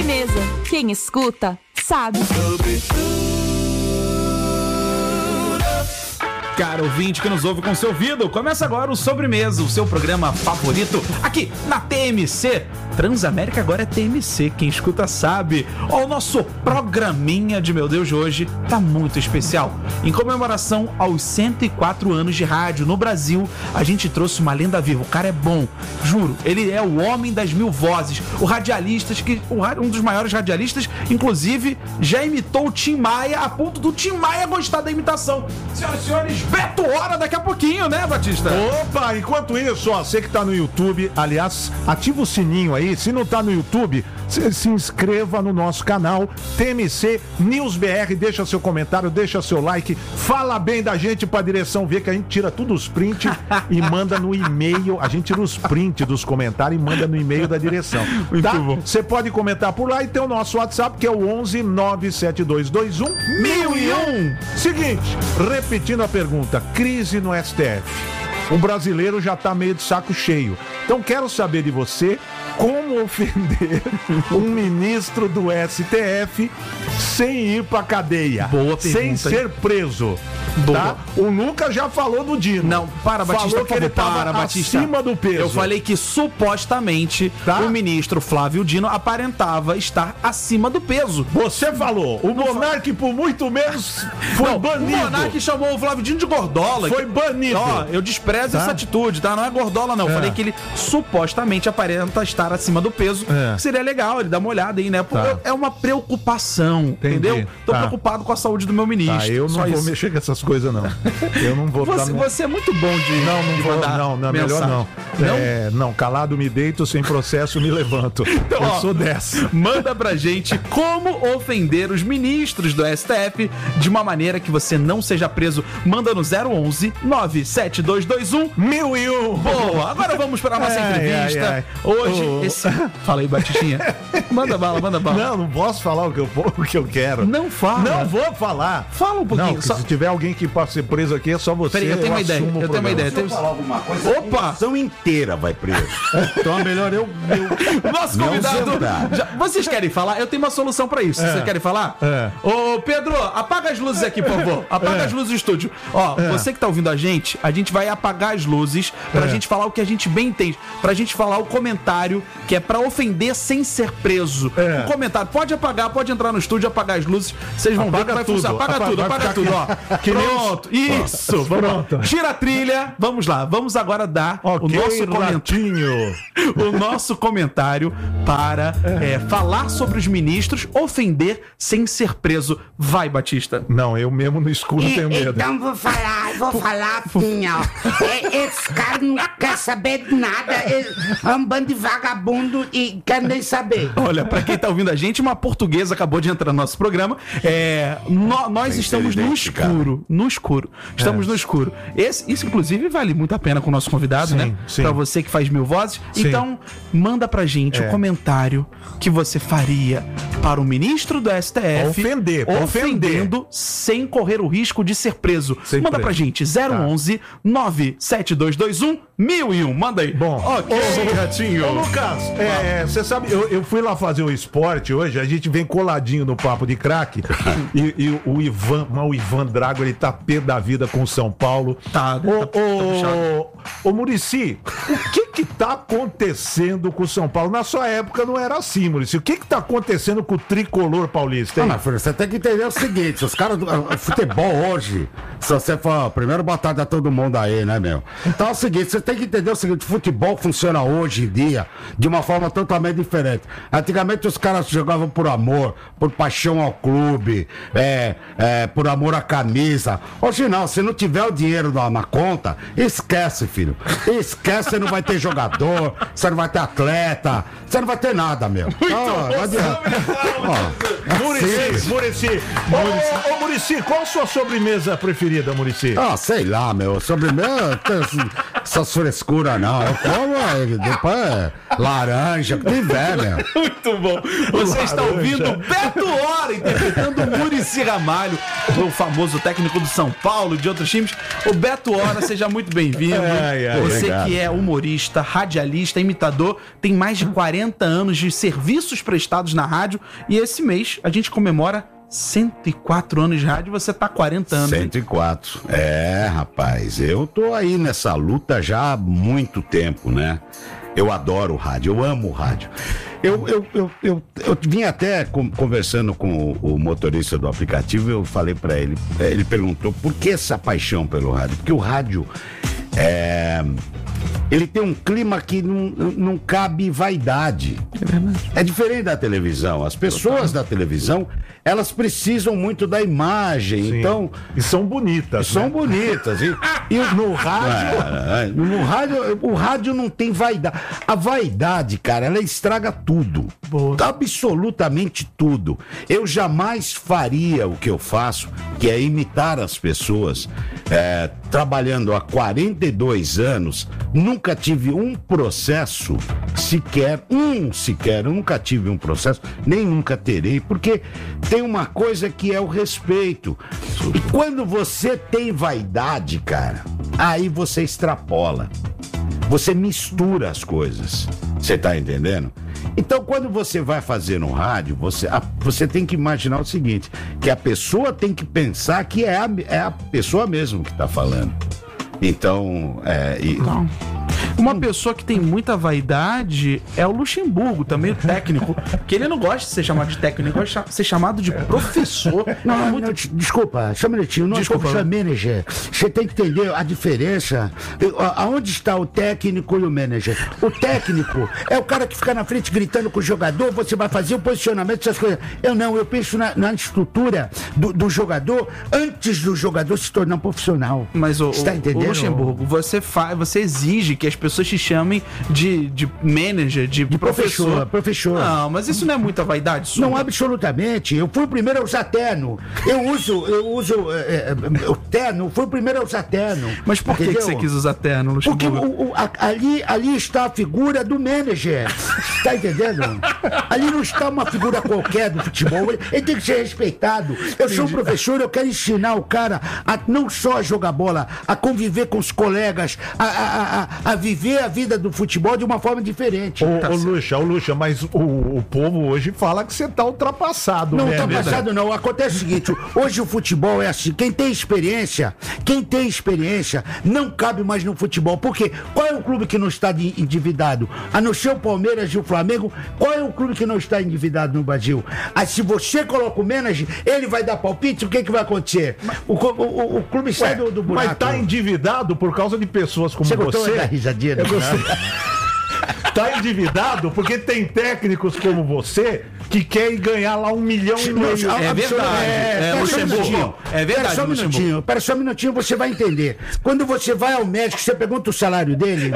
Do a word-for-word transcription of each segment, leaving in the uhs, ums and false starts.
Sobremesa. Quem escuta, sabe. Caro ouvinte que nos ouve com seu ouvido, começa agora o Sobremesa, o seu programa favorito aqui na T M C. Transamérica agora é T M C, quem escuta sabe. Ó, o nosso programinha de meu Deus de hoje tá muito especial. Em comemoração aos cento e quatro anos de rádio no Brasil, a gente trouxe uma lenda viva. O cara é bom, juro. Ele é o homem das mil vozes, o radialista, que, um dos maiores radialistas, inclusive já imitou o Tim Maia, a ponto do Tim Maia gostar da imitação. Senhoras e senhores, Beto Hora daqui a pouquinho, né, Batista? Opa, enquanto isso, ó, você que tá no YouTube, aliás, ativa o sininho aí. Se não tá no YouTube, se, se inscreva no nosso canal T M C News B R, deixa seu comentário, deixa seu like, fala bem da gente pra direção ver, que a gente tira tudo os prints e manda no e-mail. A gente tira os prints dos comentários e manda no e-mail da direção. Muito tá? bom. Você pode comentar por lá e tem o nosso WhatsApp, que é o onze nove sete dois dois um mil e um. Seguinte, repetindo a pergunta, crise no S T F. O brasileiro já tá meio de saco cheio. Então quero saber de você como ofender um ministro do S T F sem ir pra cadeia. Boa pergunta, sem ser hein? preso. Boa. Tá? O Lucas já falou do Dino. Não, para, Batista, falou por que ele favor, tava para, Batista. acima do peso. Eu falei que supostamente Tá? o ministro Flávio Dino aparentava estar acima do peso. Você falou, o Monark por muito menos foi Não, banido. O Monark chamou o Flávio Dino de gordola. Foi banido. Ó, eu desprezo Tá? essa atitude, tá? Não é gordola, não. Eu É. falei que ele supostamente aparenta estar acima do peso. É. Seria legal ele dar uma olhada aí, né? Porque Tá. é uma preocupação, Entendi. entendeu? Tô Tá. preocupado com a saúde do meu ministro. Ah, eu não Só vou isso. mexer com essas coisas, não. Eu não vou Você, dar... você é muito bom de. Não, não de vou, mandar não, não, melhor mensagem. não. Não? É, não, calado me deito, sem processo me levanto. Então, eu ó, sou dessa. Manda pra gente como ofender os ministros do S T F de uma maneira que você não seja preso. Manda no zero onze nove sete dois dois um Mil e um. Boa, agora vamos para a nossa Ai, entrevista. ai, ai. Hoje, Oh. esse... Fala aí, Batistinha. Manda bala, manda bala. Não, não posso falar o que eu, o que eu quero. Não fala. Não vou falar. Fala um pouquinho. Não, só... se tiver alguém que pode ser preso aqui, é só você. Peraí, eu tenho uma ideia. assumo o Eu tenho uma programa. ideia. Temos... falar alguma coisa, Opa! a nação inteira vai preso. Então é melhor eu... eu... Nosso Me convidado. ausentar. Já- vocês querem falar? Eu tenho uma solução pra isso. É. Vocês querem falar? É. Ô, Pedro, apaga as luzes aqui, por favor. Apaga É. as luzes do estúdio. Ó, É. você que tá ouvindo a gente, a gente vai apagar as luzes pra É. gente falar o que a gente bem entende. Pra gente falar o comentário que é pra ofender sem ser preso. É. O comentário pode apagar, pode entrar no estúdio, apagar as luzes. Vocês vão ver que Apaga vai tudo. funcionar. Apaga Apaga- tudo, vai apaga ficar tudo, que- ó. que nem os- Pronto. Isso. Vamos lá. Pronto. Tira a trilha. Vamos lá. Vamos agora dar o Ok, nosso comentário. ratinho. O nosso comentário para é, falar sobre os ministros, ofender sem ser preso. Vai, Batista. Não, eu mesmo no escuro E- tenho medo. Então vou falar, vou falar assim, ó. É, esse cara não quer saber de nada. É é um bando de vagabundo e quer nem saber. Olha, pra quem tá ouvindo a gente, uma portuguesa acabou de entrar no nosso programa. É, nó- nós Bem estamos no inteligente, cara. escuro. No escuro. Estamos É. no escuro. Esse, isso, inclusive, vale muito a pena com o nosso convidado, Sim, né? sim. Pra você que faz mil vozes. Sim. Então, manda pra gente É. o comentário que você faria para o ministro do S T F. Pra ofender, pra ofendendo sem correr o risco de ser preso. Sem Manda preso. pra gente, zero onze nove sete dois dois um mil e um. Manda aí. Bom, ok, Ratinho. Ô, Lucas, é, você sabe, eu, eu fui lá fazer o esporte hoje, a gente vem coladinho no papo de craque e, e o Ivan, mas o Ivan Drago, ele tá pé da vida com o São Paulo. Tá, Ô, tá- tá puxado. ô, ô, Muricy, o que que tá acontecendo com o São Paulo? Na sua época não era assim, Muricy. O que que tá acontecendo com o tricolor paulista, Ah, hein? mas filho, você tem que entender o seguinte, os caras do o futebol hoje, se você for, primeiro boa tarde a todo mundo aí, né, meu? Então é o seguinte, você tem que entender o seguinte, o futebol funciona hoje em dia de uma forma totalmente diferente. Antigamente os caras jogavam por amor, por paixão ao clube, é, é, por amor à camisa. Hoje não, se não tiver o dinheiro na, na conta, esquece, filho. Esquece, você não vai ter jogador, você não vai ter atleta, você não vai ter nada, meu. Então, não adianta. Ó, Muricy, Muricy. Ô, ô, ô, Muricy, qual a sua sobremesa preferida, Muricy? Ah, sei lá, meu. Sobremesa. essas frescuras não. Eu como aí, depois é laranja, que tiver, meu. Muito bom. Você está ouvindo Beto Hora, interpretando o Muricy Ramalho, o famoso técnico do São Paulo e de outros times. O Beto Hora, seja muito bem-vindo. Ai, ai, Você obrigado. que é humorista, radialista, imitador, tem mais de quarenta anos de serviços prestados na rádio e esse mês a gente comemora cento e quatro anos de rádio, você tá há quarenta anos. hein? cento e quatro. É, rapaz, eu tô aí nessa luta já há muito tempo, né? Eu adoro o rádio, eu amo o rádio. Eu, eu, eu, eu, eu vim até com, conversando com o, o motorista do aplicativo, eu falei pra ele, ele perguntou por que essa paixão pelo rádio? Porque o rádio é... ele tem um clima que não, não cabe vaidade. É verdade. É diferente da televisão. As pessoas da televisão, elas precisam muito da imagem. Sim. Então, E são bonitas, são né? bonitas. E, e no rádio, é, no rádio, o rádio não tem vaidade. A vaidade, cara, ela estraga tudo. Boa. Absolutamente tudo. Eu jamais faria o que eu faço, que é imitar as pessoas. É, trabalhando há quarenta e dois anos, nunca tive um processo sequer, um sequer, eu nunca tive um processo, nem nunca terei, porque tem uma coisa que é o respeito. E quando você tem vaidade, cara, aí você extrapola. Você mistura as coisas. Você tá entendendo? Então, quando você vai fazer no rádio, você, a, você tem que imaginar o seguinte, que a pessoa tem que pensar que é a, é a pessoa mesmo que tá falando. Então, é... E, Uma pessoa que tem muita vaidade é o Luxemburgo, também o técnico, que ele não gosta de ser chamado de técnico, ele gosta de ser chamado de professor. Não, É não, muito- não, des- desculpa, só um minutinho. Não Desculpa. desculpa, manager. Você tem que entender a diferença. Eu- a- Aonde está o técnico e o manager? O técnico é o cara que fica na frente gritando com o jogador, você vai fazer o posicionamento, essas coisas. Eu não, eu penso na, na estrutura do, do jogador antes do jogador se tornar um profissional. Mas o, Você tá o- entendendo? o Luxemburgo, você, fa... você exige que as pessoas te chamem de, de manager, de, De professor. professor, professor. Não, mas isso não é muita vaidade sua? Não, absolutamente. Eu fui o primeiro a usar terno. Eu uso, eu uso é, é, o terno, eu fui o primeiro a usar terno. Mas por que, que Entendeu? você quis usar terno, Porque Luxemburgo? o- o- a- ali, ali está a figura do manager. Tá entendendo? Ali não está uma figura qualquer do futebol. Ele, ele tem que ser respeitado. Eu sou um professor, eu quero ensinar o cara a não só a jogar bola, a conviver com os colegas, a, a, a, a viver a vida do futebol de uma forma diferente. Ô, Tá ô certo. Luxa, ô Luxa, mas o, o povo hoje fala que você tá ultrapassado, Não né? tá passado, não. Acontece o seguinte: hoje o futebol é assim. Quem tem experiência, quem tem experiência, não cabe mais no futebol. Por quê? Qual é o clube que não está de- endividado? A não ser o Palmeiras e o Flamengo, qual é o clube que não está endividado no Brasil? Aí se você coloca o manager, ele vai dar palpite, o que, que vai acontecer? O, o, o, o clube sai do, do buraco. Mas tá endividado por causa de pessoas como Você você. gostou da risadinha? Eu né? gostei. Tá endividado porque tem técnicos como você que querem ganhar lá um milhão e meio. É verdade. É, pera só um Luxemburgo. minutinho. É verdade, Pera só um Luxemburgo. minutinho, pera só um minutinho, você vai entender. Quando você vai ao médico, você pergunta o salário dele.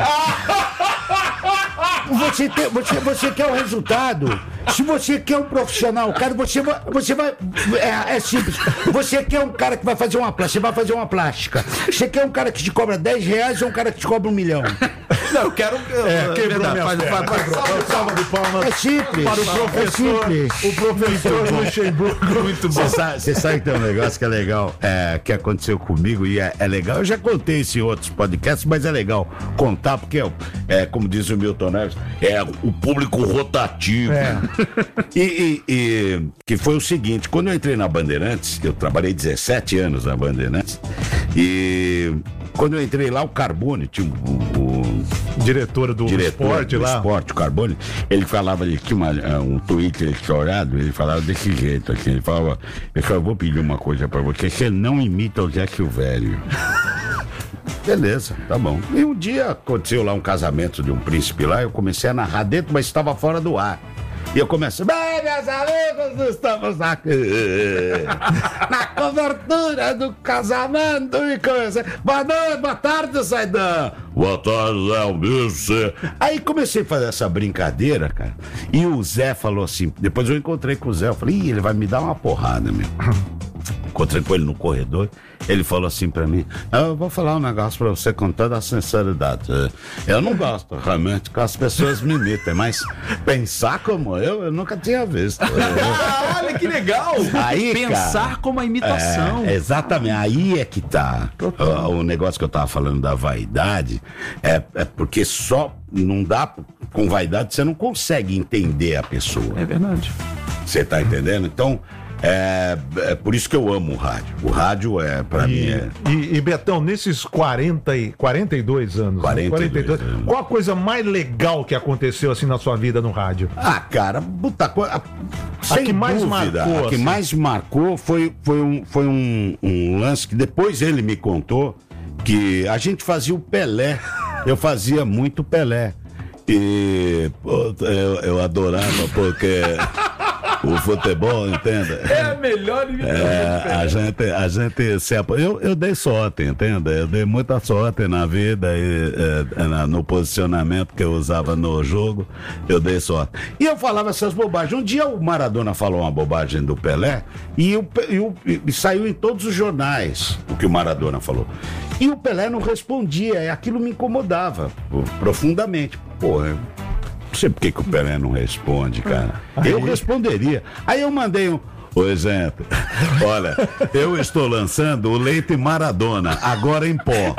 Você, tem- você, você quer o resultado. Se você quer um profissional, cara, você vai. Você vai é, é simples. Você quer um cara que vai fazer uma plástica, você vai fazer uma plástica. Você quer um cara que te cobra dez reais ou um cara que te cobra um milhão? Não, eu quero... É, quebrou verdade, minha faz- perna. faz- faz- Salva- Salva de palmas É simples. para o É professor, simples. o professor Luxemburgo. Muito bom. Você sabe, você sabe que tem um negócio que é legal, é, que aconteceu comigo e é, é legal. Eu já contei isso em outros podcasts, mas é legal contar, porque, é, é, como diz o Milton Neves, é o público rotativo. É. E, e- e que foi o seguinte: quando eu entrei na Bandeirantes, eu trabalhei dezessete anos na Bandeirantes, e quando eu entrei lá, o Carbone tinha um, um, Diretora do diretor esporte do lá. esporte, o Carbone, ele falava, ele tinha uma, um Twitter estourado, ele falava desse jeito, assim, ele falava, eu só vou pedir uma coisa pra você, você não imita o Zé Silvério. Beleza, tá bom. E um dia aconteceu lá um casamento de um príncipe lá, eu comecei a narrar dentro, mas estava fora do ar. E eu começo, bem, meus amigos, estamos aqui na cobertura do casamento e coisa. Boa noite, boa tarde, Saidan. Boa tarde, Zé, um beijo pra você. Aí comecei a fazer essa brincadeira, cara. E o Zé falou assim, depois eu encontrei com o Zé, eu falei, ih, ele vai me dar uma porrada, meu. encontrei com ele no corredor, ele falou assim pra mim, eu vou falar um negócio pra você com toda a sinceridade. Eu não gosto realmente que as pessoas me imitem, mas pensar como eu, eu nunca tinha visto. Ah, olha que legal! Aí, Pensar cara, como a imitação. É, exatamente, aí é que tá. O, o negócio que eu tava falando da vaidade é, é porque só não dá, com vaidade você não consegue entender a pessoa. É verdade. Você tá entendendo? Então, é, é por isso que eu amo o rádio. O rádio é, pra mim, E, é... e, e, Betão, nesses quarenta e, quarenta e dois anos, né? quarenta e dois anos. Qual a coisa mais legal que aconteceu assim na sua vida no rádio? Ah, cara, puta coisa. Sem que mais dúvida, marcou, a que assim? mais marcou foi, foi, um, foi um, um lance que depois ele me contou que a gente fazia o Pelé. Eu fazia muito Pelé. E pô, eu, eu adorava porque o futebol, entenda? É a melhor imitação. É, a gente, a gente se apo... eu, eu dei sorte, entende? Eu dei muita sorte na vida e é, na, no posicionamento que eu usava no jogo, eu dei sorte. E eu falava essas bobagens. Um dia o Maradona falou uma bobagem do Pelé e, o, e, o, e saiu em todos os jornais o que o Maradona falou. E o Pelé não respondia, e aquilo me incomodava pô, profundamente. Pô, eu não sei por que que o Pelé não responde, cara. Eu responderia. Aí eu mandei um... Oi, gente. Olha, eu estou lançando o leite Maradona, agora em pó.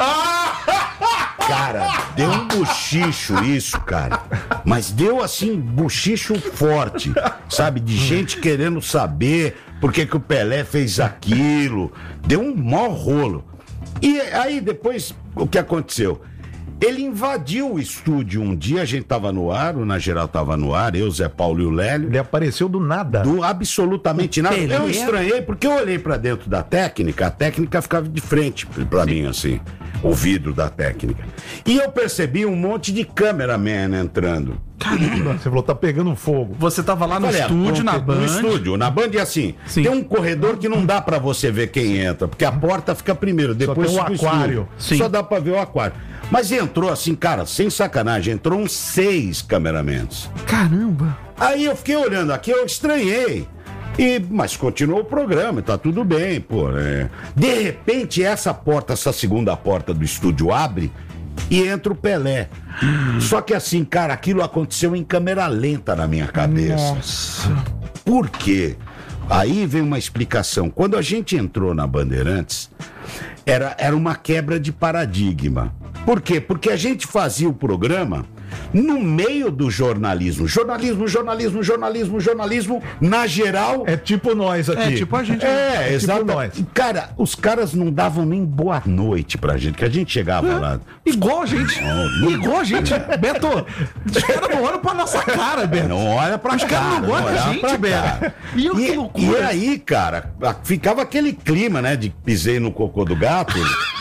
Cara, deu um bochicho isso, cara. Mas deu, assim, bochicho forte, sabe? De gente querendo saber por que que o Pelé fez aquilo. Deu um maior rolo. E aí, depois, o que aconteceu? Ele invadiu o estúdio um dia, a gente tava no ar, o Na Geral tava no ar, eu, Zé Paulo e o Lélio. Ele apareceu do nada. Do absolutamente nada. Pelé? Eu estranhei, porque eu olhei pra dentro da técnica, a técnica ficava de frente pra mim, assim, o vidro da técnica. E eu percebi um monte de cameraman entrando. Caramba, você falou, tá pegando fogo. Você tava lá no Falei, estúdio, ah, na no Band. estúdio, na Band, e assim, Sim. tem um corredor que não dá pra você ver quem entra, porque a porta fica primeiro, depois tem o fica aquário. estúdio. Sim. Só dá pra ver o aquário. Mas entrou assim, cara, sem sacanagem, entrou uns seis cameramans. Caramba. Aí eu fiquei olhando aqui, eu estranhei. E, mas continuou o programa, tá tudo bem, pô. Né? De repente, essa porta, essa segunda porta do estúdio abre e entra o Pelé. Só que assim, cara, aquilo aconteceu em câmera lenta na minha cabeça. Nossa. Por quê? Aí vem uma explicação. Quando a gente entrou na Bandeirantes, era, era uma quebra de paradigma. Por quê? Porque a gente fazia o programa no meio do jornalismo. Jornalismo, jornalismo, jornalismo, jornalismo, na geral. É tipo nós aqui. É tipo a gente. É, tipo exato. nós. Cara, os caras não davam nem boa noite pra gente, que a gente chegava lá. Igual a gente. Igual a gente. Beto, os caras não olham pra nossa cara, Beto. Não olha pra Os caras cara, não gostam da olha gente, pra Beto. cara. E eu, que E, loucura. e aí, cara, ficava aquele clima, né, de pisei no cocô do gato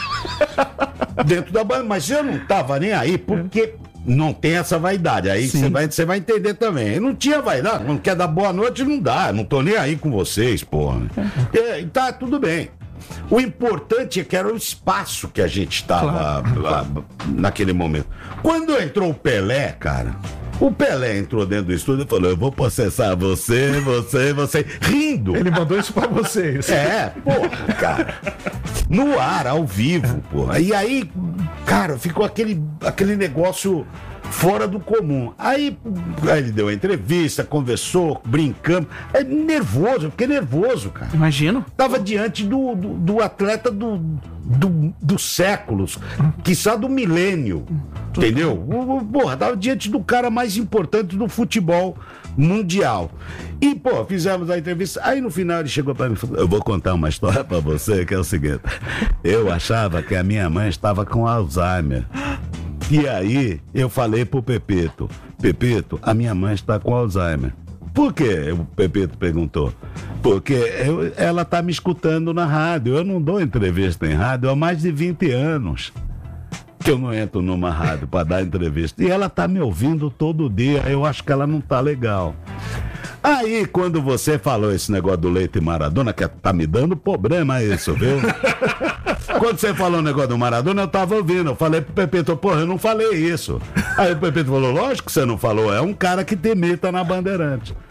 dentro da banda, mas eu não tava nem aí, porque não tem essa vaidade. Aí você vai, você vai entender também. Eu não tinha vaidade, não quer dar boa noite, não dá. Eu não tô nem aí com vocês, porra. E, tá, tudo bem. O importante é que era o espaço que a gente estava claro. naquele momento. Quando entrou o Pelé, cara, o Pelé entrou dentro do estúdio e falou: eu vou processar você, você, você, rindo. Ele mandou isso pra vocês. É, porra, cara. No ar, ao vivo, porra. E aí, cara, ficou aquele, aquele negócio fora do comum. Aí, aí ele deu a entrevista, conversou, brincamos. É nervoso, eu fiquei nervoso, cara. Imagino. Tava diante do, do, do atleta do, do, dos séculos, quiçá do milênio, entendeu? Porra, tava diante do cara mais importante do futebol mundial. E, pô, fizemos a entrevista. Aí no final ele chegou pra mim e falou: eu vou contar uma história pra você, que é o seguinte. Eu achava que a minha mãe estava com Alzheimer. E aí eu falei pro Pepito: Pepito, a minha mãe está com Alzheimer. Por quê? O Pepito perguntou. Porque eu, ela tá me escutando na rádio. Eu não dou entrevista em rádio há mais de vinte anos que eu não entro numa rádio para dar entrevista. E ela tá me ouvindo todo dia. Eu acho que ela não tá legal. Aí, quando você falou esse negócio do leite Maradona, que tá me dando problema isso, viu? Quando você falou o negócio do Maradona, eu tava ouvindo. Eu falei pro Pepito: porra, eu não falei isso. Aí o Pepito falou: lógico que você não falou, é um cara que te imita na Bandeirante.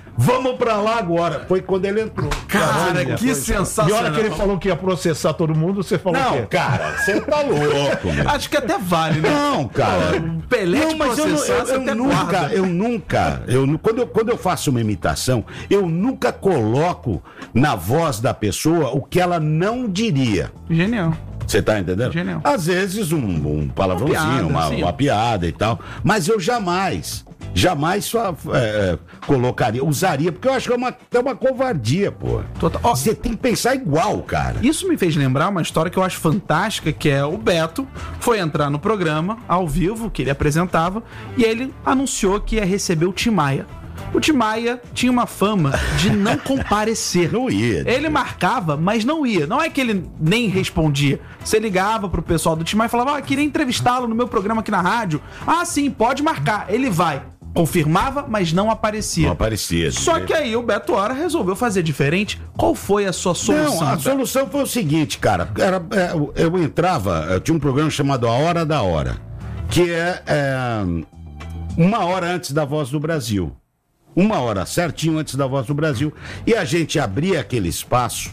vamos pra lá agora. Foi quando ele entrou. Cara, Olha, que foi- sensacional. E a hora que ele falou que ia processar todo mundo, você falou o Não, quê? cara, você tá louco, meu. Acho que até vale, né? Não, cara. O Pelé Não, de mas eu, não- processar, eu, você eu até nunca, guarda. eu nunca, eu, nu- quando, eu, quando eu faço uma imitação, eu nunca coloco na voz da pessoa o que ela não diria. Genial. Você tá entendendo? Genial. Às vezes um, um palavrãozinho, Uma piada, uma, sim. uma piada e tal. Mas eu jamais, jamais só é, é, colocaria, usaria, porque eu acho que é uma, é uma covardia, pô. Total. Ó, Você tem que pensar igual, cara. Isso me fez lembrar uma história que eu acho fantástica, que é o Beto foi entrar no programa, ao vivo, que ele apresentava, e ele anunciou que ia receber o Tim Maia. O Tim Maia tinha uma fama de não comparecer. Não ia. Ele marcava, mas não ia. Não é que ele nem respondia. Você ligava pro pessoal do Tim Maia e falava, ah, queria entrevistá-lo no meu programa aqui na rádio. Ah, sim, pode marcar. Ele vai. Confirmava, mas não aparecia. Não aparecia. Só que aí o Beto Hora resolveu fazer diferente. Qual foi a sua solução? Não, a Beto? solução foi o seguinte, cara. Era, é, eu- eu entrava, eu tinha um programa chamado A Hora da Hora, que é, é uma hora antes da Voz do Brasil. Uma hora certinho antes da Voz do Brasil. E a gente abria aquele espaço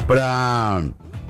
pra,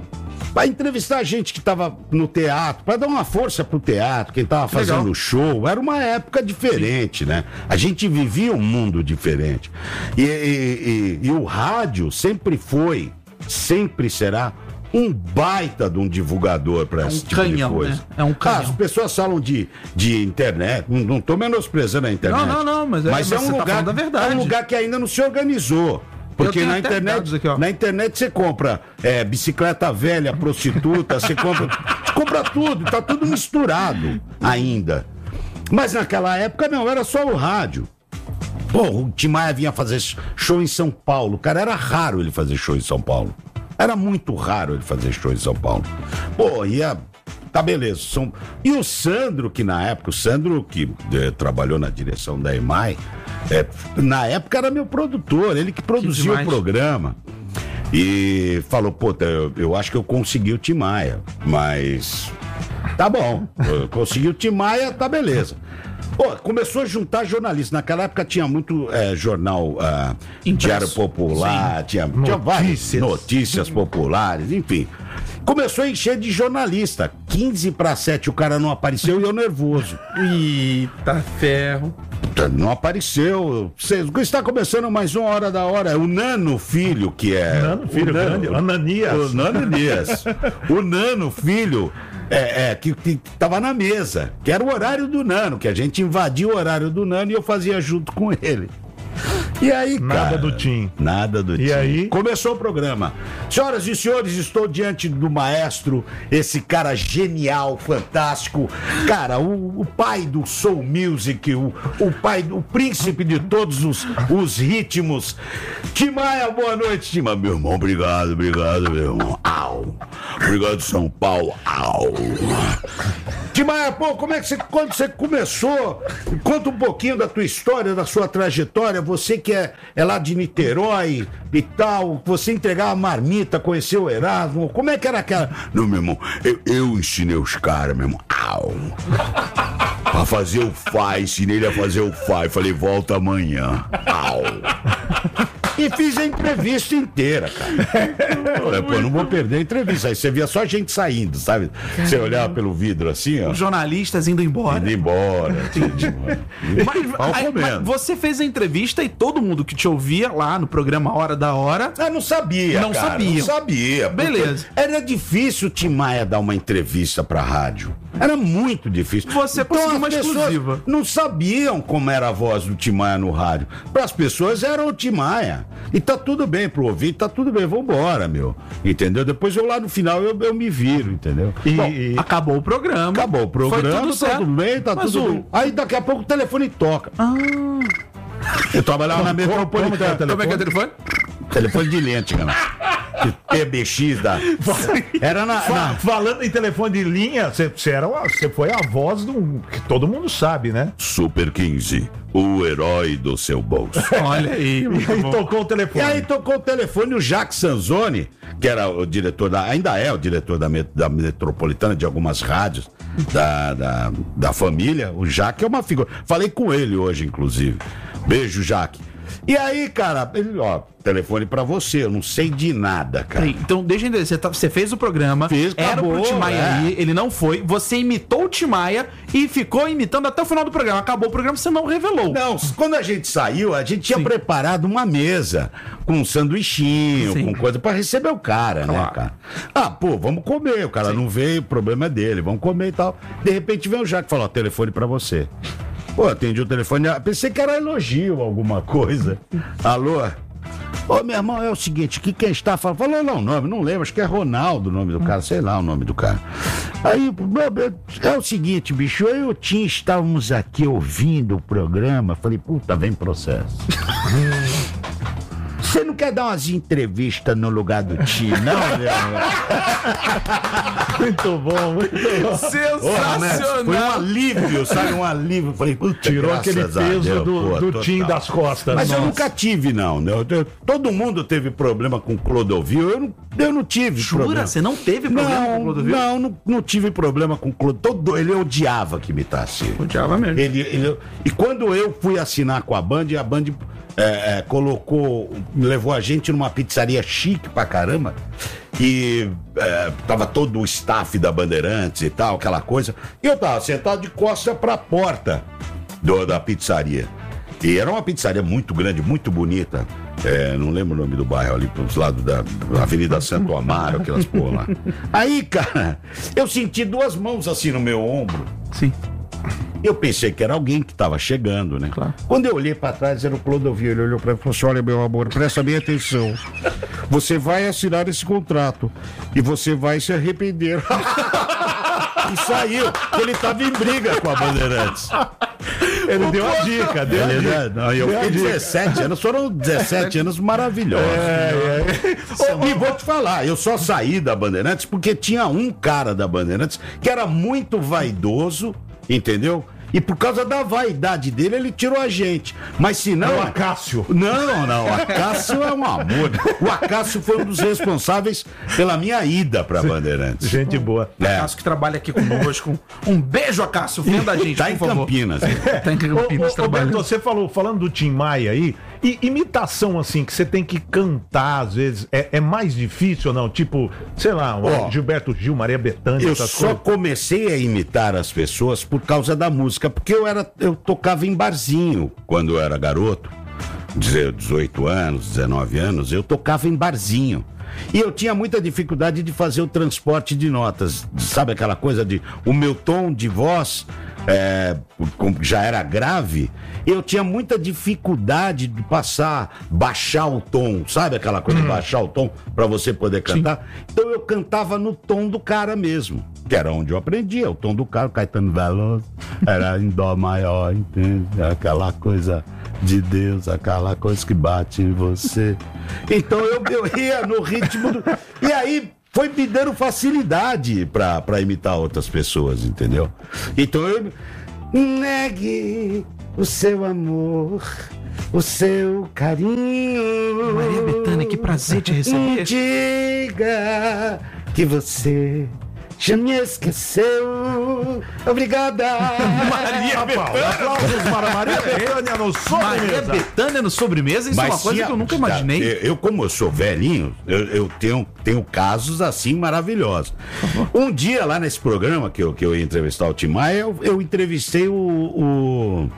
pra entrevistar gente que tava no teatro, pra dar uma força pro teatro, quem tava fazendo Legal. show. Era uma época diferente, né? A gente vivia um mundo diferente. E, e- e- e o rádio sempre foi, sempre será um baita de um divulgador para esse tipo canhão, de coisa. né? É um canhão. Ah, as pessoas falam de, de internet, não, não tô menosprezando a internet. Não, não, não, mas é- mas é você um tá lugar, falando da verdade. é um lugar que ainda não se organizou. Porque tenho na até internet, dados aqui, ó. na internet você compra é, bicicleta velha, prostituta, você compra, você compra tudo, tá tudo misturado ainda. Mas naquela época não, era só o rádio. Pô, o Tim Maia vinha fazer show em São Paulo. Cara, era raro ele fazer show em São Paulo. Era muito raro ele fazer show em São Paulo. Pô, ia... Tá, beleza. São... E o Sandro, que na época, o Sandro que eh, trabalhou na direção da E M A I, eh, na época era meu produtor, ele que produziu o demais. programa. E falou, pô, eu, eu acho que eu consegui o Tim Maia, mas... Tá bom, eu consegui o Tim Maia, tá beleza. Pô, começou a juntar jornalistas. Naquela época tinha muito eh, jornal, ah, Impresso. Diário Popular, tinha, tinha várias Notícias. notícias populares, enfim. Começou a encher de jornalista. quinze para sete o cara não apareceu e eu nervoso. Eita ferro. Não apareceu. Cê- Está começando mais uma hora da hora. O Nano Filho, que é. Nano Filho, o grande, Ananias. O Nano Dias. O Nano Filho, é, é, que, que tava na mesa, que era o horário do Nano, que a gente invadia o horário do Nano e eu fazia junto com ele. E aí, Nada cara, do Tim. Nada do E Tim. aí? Começou o programa. Senhoras e senhores, estou diante do maestro, esse cara genial, fantástico. Cara, o, o pai do soul music, o, o pai, o príncipe de todos os, os ritmos. Tim Maia, boa noite, Tim Maia. Meu irmão, obrigado, obrigado, meu irmão. Au. Obrigado, São Paulo. Au. Tim Maia, pô, como é que você, quando você começou, conta um pouquinho da tua história, da sua trajetória, você que é, é lá de Niterói e tal, você entregava marmita, conheceu o Erasmo, como é que era aquela... Não, meu irmão, eu, eu ensinei os caras, meu irmão, au, pra fazer o Fá, ensinei ele a fazer o Fá, e falei, volta amanhã, au. E fiz a entrevista inteira, cara. Eu, pô, não vou perder a entrevista. Aí você via só gente saindo, sabe? Você olhava pelo vidro assim, ó. Os jornalistas indo embora. Indo embora. Mas, Pau aí, comendo. mas você fez a entrevista e todo mundo que te ouvia lá no programa Hora da Hora. Eu não sabia, Não cara. sabia. Não sabia. porque Beleza. Era difícil o Tim Maia dar uma entrevista pra rádio. Era muito difícil. Você conseguiu as uma pessoas exclusiva. não sabiam como era a voz do Tim Maia no rádio. Para as pessoas era o Tim Maia. E tá tudo bem pro ouvinte, tá tudo bem, vambora, meu. Entendeu? Depois eu lá no final eu, eu me viro, entendeu? E, Bom, e- Acabou o programa. acabou o programa, Foi tudo tá certo. tudo bem, tá Mas tudo o- bem. Aí daqui a pouco o telefone toca. Eu trabalhava na metropolitana. Como é que é o telefone? Telefone de lente, cara. De T B X da. Era na. Fa- na- Falando em telefone de linha, você você era uma- você foi a voz do que todo mundo sabe, né? Super quinze, o herói do seu bolso. Olha aí. E muito aí bom. tocou o E telefone. aí tocou o telefone o Jacques Sanzoni, que era o diretor da. Ainda é o diretor da, met- da metropolitana de algumas rádios da, da, da família. O Jacques é uma figura. Falei com ele hoje, inclusive. Beijo, Jacques. E aí, cara, ele, ó, telefone pra você, eu não sei de nada, cara. Peraí, então, deixa eu entender, você, tá- você fez o programa, Fiz, era acabou, pro Tim Maia é. ir, ele não foi, você imitou o Tim Maia e ficou imitando até o final do programa. Acabou o programa, você não revelou. Não, quando a gente saiu, a gente tinha Sim. preparado uma mesa com um sanduichinho, Sim. com coisa pra receber o cara, né, Claro. cara? Ah, pô, vamos comer. O cara não veio, o problema é dele, vamos comer e tal. De repente vem o Jaque e fala: ó, telefone pra você. Pô, atendi o telefone, pensei que era elogio, alguma coisa. Alô? Ô, meu irmão, é o seguinte, que quem está falando? Falou, não, nome, não lembro, acho que é Ronaldo o nome do cara, sei lá o nome do cara. Aí, é o seguinte, bicho, eu e o Tim estávamos aqui ouvindo o programa, falei, puta, vem processo. Você não quer dar umas entrevistas no lugar do Tim, não, meu irmão? Muito bom, muito bom. Porra, né? Foi um alívio, sabe? Um alívio. Falei, puta, Tirou aquele graças a peso Deus, do, pô, do total. Tim das costas. Mas eu Nossa. nunca tive, não. Eu- eu- todo mundo teve problema com Clodovil. Eu não, eu não tive Jura? problema. Você não teve problema com o Não, Clodovil? não, não, não tive problema com Clodovil. Todo- Ele odiava que imitasse. Odiava mesmo. Ele, ele- e quando eu fui assinar com a Band, a Band é, é, colocou, levou a gente numa pizzaria chique pra caramba. E é, tava todo o staff da Bandeirantes e tal, aquela coisa. E eu tava sentado de costas pra porta do- da pizzaria. E era uma pizzaria muito grande, muito bonita. É, não lembro o nome do bairro, ali pros lados da, da Avenida Santo Amaro, aquelas porra lá. Aí, cara, eu senti duas mãos assim no meu ombro. Sim. Eu pensei que era alguém que estava chegando, né? Claro. Quando eu olhei para trás, era o Clodovil. Ele olhou para mim e falou assim: olha, meu amor, presta bem atenção. Você vai assinar esse contrato e você vai se arrepender. E saiu. Ele estava em briga com a Bandeirantes. Ele deu a dica, deu a Ele, dica. né? Não, eu Deu a fiquei dica. dezessete anos, foram dezessete anos maravilhosos. É, Ô, e vou te falar, eu só saí da Bandeirantes porque tinha um cara da Bandeirantes que era muito vaidoso, entendeu? E por causa da vaidade dele, ele tirou a gente. Mas se não... é o Acácio. Não, não, o Acácio é um amor. O Acácio foi um dos responsáveis pela minha ida pra Bandeirantes. Gente boa. É. Acácio que trabalha aqui conosco. Um beijo, Acácio. Venda a gente, Tá por em favor. Campinas. Tá em Ô, Campinas ô, trabalhando. Roberto, você falou, falando do Tim Maia aí, e imitação assim, que você tem que cantar às vezes, é, é mais difícil ou não? Tipo, sei lá, um Ó, Gilberto Gil, Maria Bethânia, Eu essas só coisas. comecei a imitar as pessoas por causa da música, porque eu era, eu tocava em barzinho quando eu era garoto, dezoito anos, dezenove anos, eu tocava em barzinho. E eu tinha muita dificuldade de fazer o transporte de notas, sabe aquela coisa de o meu tom de voz é, com- já era grave, eu tinha muita dificuldade de passar, baixar o tom, sabe aquela coisa de baixar o tom para você poder cantar? Então eu cantava no tom do cara mesmo, que era onde eu aprendia, o tom do cara, o Caetano Veloso, era em dó maior, entende? Aquela coisa de Deus, aquela coisa que bate em você. Então eu, eu ia no ritmo do... E aí foi me dando facilidade pra, pra imitar outras pessoas, entendeu? Então eu... Negue o seu amor, o seu carinho. Maria Bethânia, que prazer te receber. Diga que você já me esqueceu. Obrigada. Maria Bethânia. Aplausos para Maria Bethânia no Maria sobremesa. Bethânia no sobremesa, isso é uma coisa tinha- que eu nunca imaginei. Eu, eu, como eu sou velhinho, eu, eu tenho, tenho casos assim maravilhosos. Um dia lá nesse programa que eu, que eu ia entrevistar o Tim Maia, eu, eu entrevistei o, o,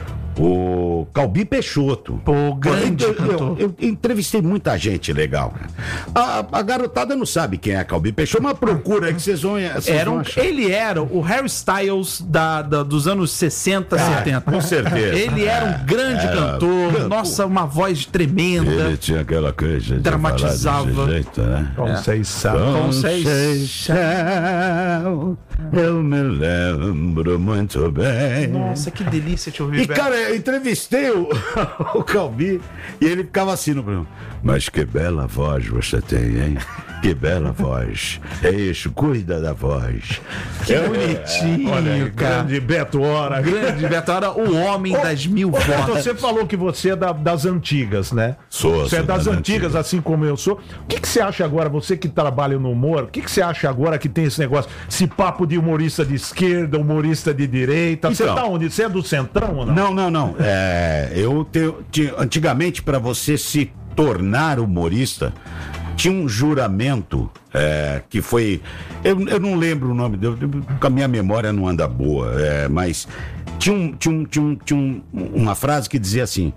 o Calbi Peixoto. Pô, grande eu, eu, cantor. eu, eu entrevistei muita gente legal, cara. A, a garotada não sabe quem é Calbi Peixoto, mas procura aí que vocês vão, vocês Era vão um, achar. ele era o Harry Styles da, da- dos anos sessenta, setenta. com certeza. Ele era um grande Era. cantor, Cantor. nossa, uma voz tremenda. Ele tinha aquela coisa de Dramatizava. falar desse jeito, né? Conceição. Conceição. Conceição, eu me lembro muito bem. Nossa, que delícia te ouvir, E, Beto. cara, eu entrevistei o, o Calbi e ele ficava assim no programa. Mas que bela voz você tem, hein? Que bela voz. É isso, cuida da voz. Que bonitinho, Olha, cara. grande Beto Hora. Grande Beto, era o homem das mil Ô, Beto, vozes. você falou que você é da- das antigas, né? Sou, Você é sou das das antigas, antigas. assim como eu sou. O que, que você acha agora, você que trabalha no humor, o que, que você acha agora que tem esse negócio, esse papo de humorista de esquerda, humorista de direita? Você Então. tá onde? Você é do centrão ou não? Não, não, não. É, eu te, te, antigamente, para você se tornar humorista, tinha um juramento é, que foi... Eu, eu não lembro o nome dele, a minha memória não anda boa, é, mas tinha, um, tinha, um, tinha, um, tinha um, uma frase que dizia assim: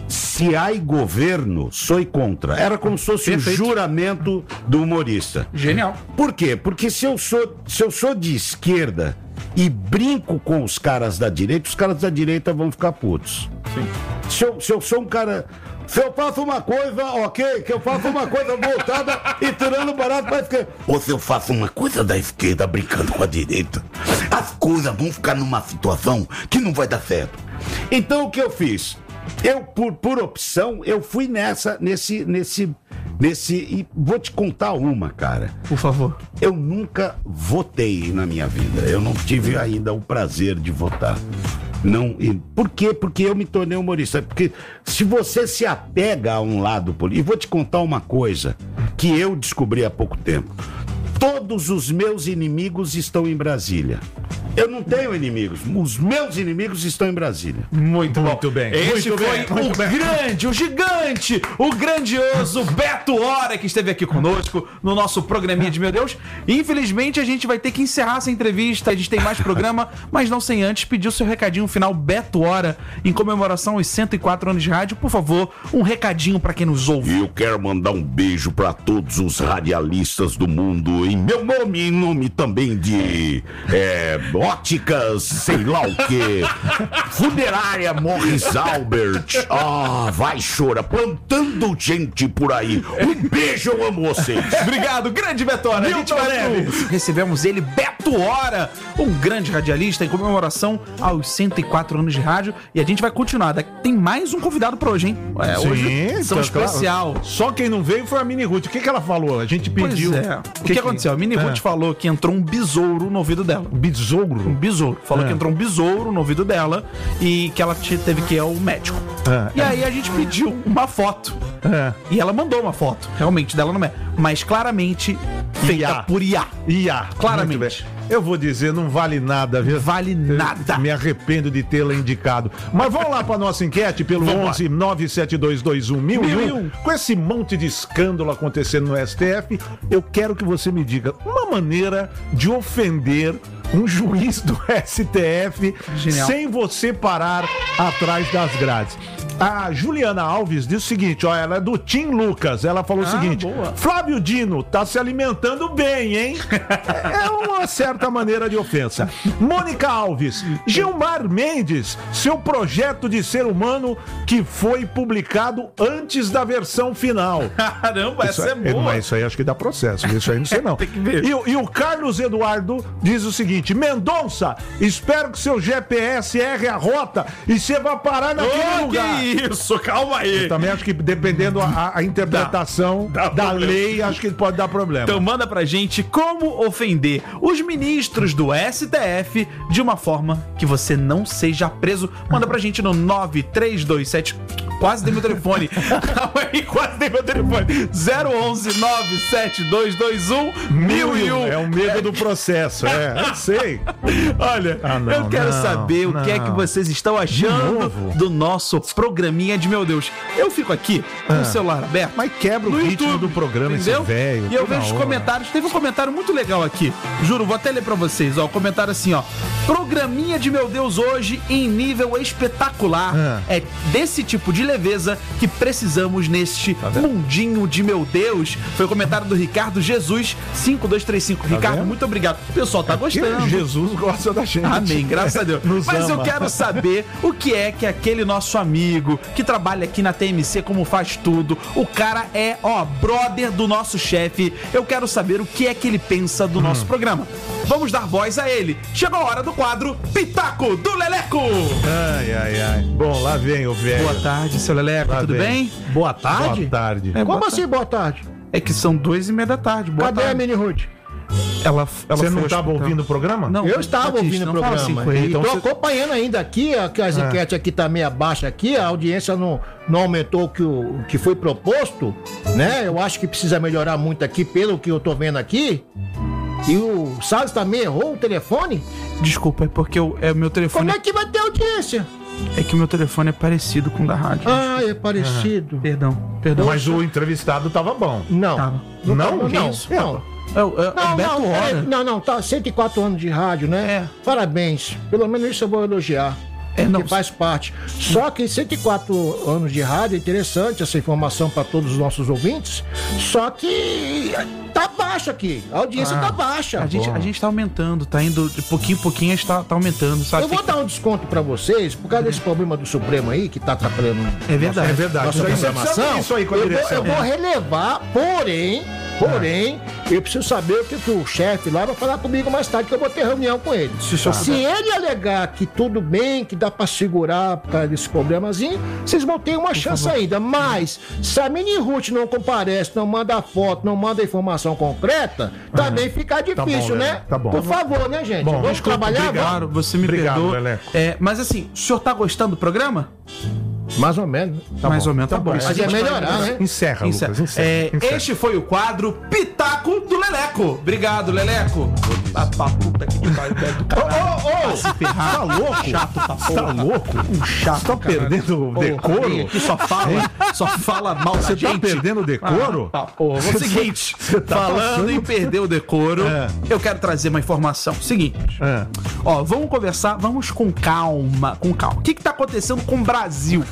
se há governo, sou contra. Era como se fosse o um juramento do humorista. Genial. Por quê? Porque se eu sou, se eu sou de esquerda e brinco com os caras da direita, os caras da direita vão ficar putos. Sim. Se eu, se eu sou um cara... Se eu faço uma coisa, ok, que eu faço uma coisa voltada e tirando barato pra esquerda. Ou se eu faço uma coisa da esquerda brincando com a direita, as coisas vão ficar numa situação que não vai dar certo. Então o que eu fiz? Eu, por, por opção, eu fui nessa, nesse, nesse, nesse... E vou te contar uma, cara. Por favor. Eu nunca votei na minha vida. Eu não tive ainda o prazer de votar. Não, e por quê? Porque eu me tornei humorista. Porque se você se apega a um lado político... E vou te contar uma coisa que eu descobri há pouco tempo. Todos os meus inimigos estão em Brasília. Eu não tenho inimigos. Os meus inimigos estão em Brasília. Muito, muito bom. bem. Este muito foi bem, o muito bem. grande, o gigante, o grandioso Beto Hora, que esteve aqui conosco no nosso programinha de Meu Deus. Infelizmente, a gente vai ter que encerrar essa entrevista. A gente tem mais programa, mas não sem antes pedir o seu recadinho final, Beto Hora, em comemoração aos cento e quatro anos de rádio. Por favor, um recadinho pra quem nos ouve. Eu quero mandar um beijo pra todos os radialistas do mundo, em meu nome e em nome também de é, óticas, sei lá o que, funerária Morris Albert. Ah, vai chorar, plantando gente por aí. Um beijo, eu amo vocês. Obrigado, grande Beto Hora. A gente vai pro... Recebemos ele, Beto Hora, um grande radialista, em comemoração aos cento e quatro anos de rádio. E a gente vai continuar. Tem mais um convidado pra hoje, hein? É, Sim, hoje são tá especial. Claro. Só quem não veio foi a Mini Ruth. O que, que ela falou? A gente pediu. Pois é. O que, que aconteceu? A Mini Ruth É. falou que entrou um besouro no ouvido dela. Um Besouro? besouro. Falou É. que entrou um besouro no ouvido dela e que ela te- teve que ir ao médico. É. E aí a gente pediu uma foto. É. E ela mandou uma foto, realmente, dela no médico. Mas claramente feita I A. por I A. I A. Claramente. Muito bem. Eu vou dizer, não vale nada, viu? Vale nada. Me arrependo de tê-la indicado. Mas vamos lá para nossa enquete pelo onze nove sete dois dois um mil e um. Com esse monte de escândalo acontecendo no S T F, eu quero que você me diga uma maneira de ofender um juiz do S T F Genial. sem você parar atrás das grades. A Juliana Alves diz o seguinte, ó, ela é do Tim Lucas. Ela falou o Ah, seguinte: boa. Flávio Dino tá se alimentando bem, hein? É uma certa maneira de ofensa. Mônica Alves, Gilmar Mendes, seu projeto de ser humano que foi publicado antes da versão final. Caramba, Isso essa é boa. Mas isso aí acho que dá processo. Isso aí não sei não. Tem que ver. E, o- e o Carlos Eduardo diz o seguinte: Mendonça, espero que seu G P S erre a rota e você vá parar naquele Ô, lugar. que isso, calma aí. Também acho que dependendo a, a interpretação Dá- dá da problema. lei, acho que pode dar problema. Então manda pra gente como ofender os ministros do S T F de uma forma que você não seja preso. Manda pra gente no nove três dois sete... Quase dei meu telefone. Calma aí, quase dei meu telefone. zero onze nove sete dois dois um mil e um. É o medo do processo, é. Eu sei. Olha, Ah, não, eu quero não, saber o não. que é que vocês estão achando novo? do nosso programinha de Meu Deus. Eu fico aqui com o celular aberto. Mas quebra o no ritmo YouTube, do programa, esse entendeu? velho. E eu toda vejo os hora. comentários. Teve um comentário muito legal aqui. Juro, vou até ler pra vocês. Ó, o comentário assim, ó. Programinha de Meu Deus hoje em nível espetacular. É desse tipo de leveza que precisamos neste Tá vendo? mundinho de Meu Deus. Foi o comentário do Ricardo Jesus cinco dois três cinco. Ricardo, vendo? muito obrigado. O pessoal tá Porque gostando. Jesus gosta da gente. Amém, graças a Deus. Nos Mas eu ama. quero saber o que é que aquele nosso amigo que trabalha aqui na T M C, como faz tudo, o cara é, ó, brother do nosso chefe. Eu quero saber o que é que ele pensa do Hum. nosso programa. Vamos dar voz a ele. Chegou a hora do quadro Pitaco do Leleco. Ai, ai, ai. Bom, lá vem o velho. Boa tarde, seu Leleco, Lá tudo vem. bem? Boa tarde? Boa tarde. É, Como boa assim, boa tarde? tarde. É que são duas e meia da tarde. Boa Cadê a tarde. Mini Ruth? Ela, ela Você foi não ao estava hospital. ouvindo o programa? Não. Eu estava Batista, ouvindo o não fala programa. assim com ele. e Então tô você- acompanhando ainda aqui, a- que as enquetes aqui tá meio baixa aqui, a audiência não, não aumentou o que, o o que foi proposto, né? Eu acho que precisa melhorar muito aqui, pelo que eu tô vendo aqui. E o Salles também errou o telefone. Desculpa, é porque eu, é, meu telefone... Como é que vai ter audiência? É que o meu telefone é parecido com o da rádio. Ah, é parecido. Perdão, perdão. Mas o entrevistado tava bom. Não. Tava. Não, Não? não, Que não. isso? não. É, o- é, o Não, Beto não, Hora. é, não, não, tá cento e quatro anos de rádio, né? É. Parabéns. Pelo menos isso eu vou elogiar. É, não. Que faz parte. Só que cento e quatro anos de rádio é interessante essa informação para todos os nossos ouvintes. Só que tá baixo aqui. A audiência Ah, tá baixa. A gente, a gente tá aumentando, tá indo de pouquinho em pouquinho, a gente tá, tá aumentando, sabe? Eu vou dar um desconto pra vocês por causa desse problema do Supremo aí, que tá atrapalhando É verdade. É verdade. nossa Isso aí, você programação. precisa ver isso aí com a eu, vou, direção. eu vou relevar, porém, porém, eu preciso saber o que, que o chefe lá vai falar comigo mais tarde, que eu vou ter reunião com ele. Se o senhor Se ele alegar que tudo bem, que dá pra segurar por causa desse problemazinho, vocês vão ter uma chance ainda. Mas, se a Mini Ruth não comparece, não manda foto, não manda informação concreta, também fica difícil, bom, né? Lelé, tá bom. Por favor, né, gente? Bom, Vamos desculpa, trabalhar? obrigado. Claro, você me Obrigado, perdoa. Leleco. É, mas assim, o senhor tá gostando do programa? Mais ou menos. Mais bom, ou menos, tá, tá bom. bom. Isso Mas a é gente vai- melhorar, né? Encerra, Encerra. Lucas. Encerra. É, encerra. este foi o quadro Pitaco do Leleco. Obrigado, Leleco. Tá pra puta que pariu, velho do Ô, caralho. ô, ô, Se ferrar. tá louco? Chato pra Você tá porra. louco? Um chato, Você tá perdendo o decoro? Que só fala, só fala mal da Você tá gente. perdendo o decoro? Ah, tá, porra. É o seguinte, Você tá falando passando- em perder o decoro, É. eu quero trazer uma informação. Seguinte, É. ó, vamos conversar, vamos com calma, com calma. O que que tá acontecendo com o Brasil?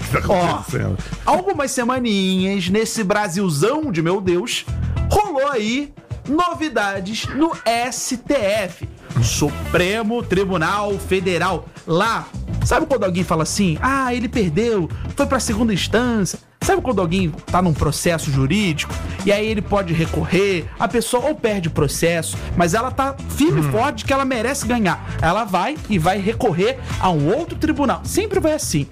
Ó, acontecendo? algumas semaninhas nesse Brasilzão de meu Deus, rolou aí novidades no S T F, Supremo Tribunal Federal. Lá, sabe quando alguém fala assim, ah, ele perdeu, foi pra segunda instância? Sabe quando alguém tá num processo jurídico e aí ele pode recorrer, a pessoa ou perde o processo, mas ela tá firme e forte que ela merece ganhar. Ela vai e vai recorrer a um outro tribunal. Sempre vai assim.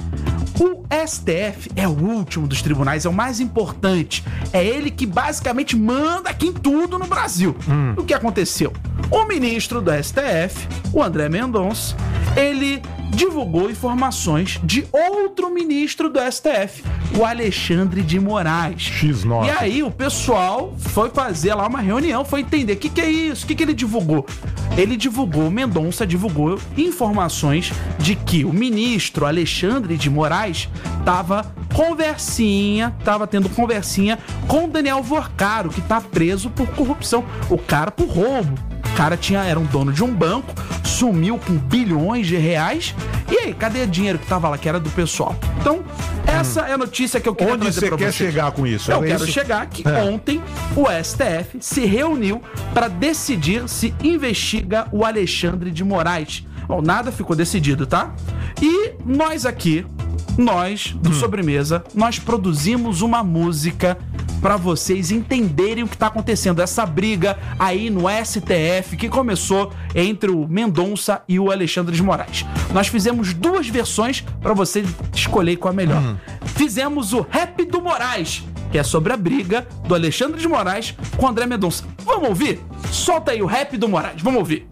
O S T F é o último dos tribunais, é o mais importante. É ele que basicamente manda aqui em tudo no Brasil. O que aconteceu? O ministro do S T F, o André Mendonça, ele divulgou informações de outro ministro do S T F, o Alexandre de Moraes. X nove. E aí o pessoal foi fazer lá uma reunião, foi entender o que, que é isso, o que, que ele divulgou. Ele divulgou, o Mendonça divulgou informações de que o ministro Alexandre de Moraes tava conversinha, tava tendo conversinha com o Daniel Vorcaro, que tá preso por corrupção. O cara por roubo. O cara tinha, era um dono de um banco, sumiu com bilhões de reais. E aí, cadê o dinheiro que tava lá, que era do pessoal? Então, essa é a notícia que eu queria Onde trazer você pra quer vocês. chegar com isso? Eu É quero isso? chegar que É. ontem o S T F se reuniu para decidir se investiga o Alexandre de Moraes. Bom, nada ficou decidido, tá? E nós aqui, nós do Sobremesa, nós produzimos uma música para vocês entenderem o que tá acontecendo. Essa briga aí no S T F que começou entre o Mendonça e o Alexandre de Moraes. Nós fizemos duas versões para você escolher qual é a melhor. Fizemos o Rap do Moraes, que é sobre a briga do Alexandre de Moraes com o André Mendonça. Vamos ouvir? Solta aí o Rap do Moraes, vamos ouvir.